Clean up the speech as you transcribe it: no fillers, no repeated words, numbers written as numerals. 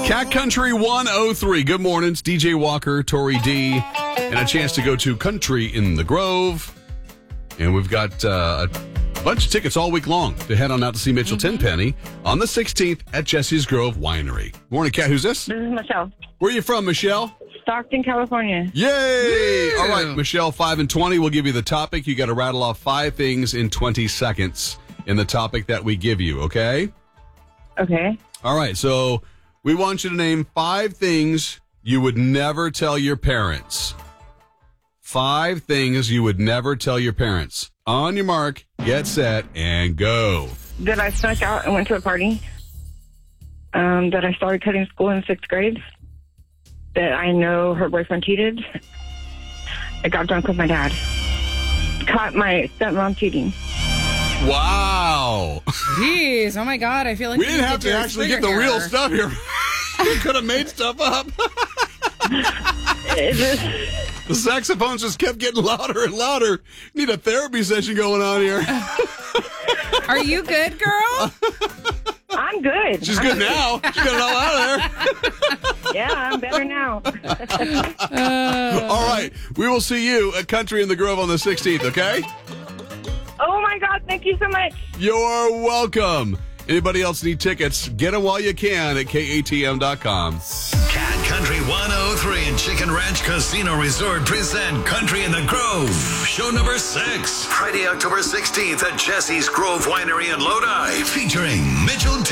Cat Country 103. Good morning. It's DJ Walker, Tori D, and a chance to go to Country in the Grove. And we've got a bunch of tickets all week long to head on out to see Mitchell Tenpenny on the 16th at Jesse's Grove Winery. Morning, Cat. Who's this? This is Michelle. Where are you from, Michelle? Stockton, California. Yay! All right, Michelle, 5 and 20. We'll give you the topic. You got to rattle off 5 things in 20 seconds in the topic that we give you, okay? Okay. All right, so we want you to name 5 things you would never tell your parents. 5 things you would never tell your parents. On your mark, get set, and go. That I snuck out and went to a party. That I started cutting school in 6th grade. That I know her boyfriend cheated. I got drunk with my dad. Caught my stepmom cheating. Wow. Jeez, oh my God, I feel like We didn't have to actually get the real stuff here. We could have made stuff up. The saxophones just kept getting louder and louder. Need a therapy session going on here. Are you good, girl? I'm good. She's good now. She got it all out of there. Yeah, I'm better now. All right. We will see you at Country in the Grove on the 16th, okay? Oh my God, thank you so much. You're welcome. Anybody else need tickets? Get them while you can at KATM.com. Cat Country 103 and Chicken Ranch Casino Resort present Country in the Grove. Show number 6. Friday, October 16th at Jesse's Grove Winery in Lodi. Featuring Mitchell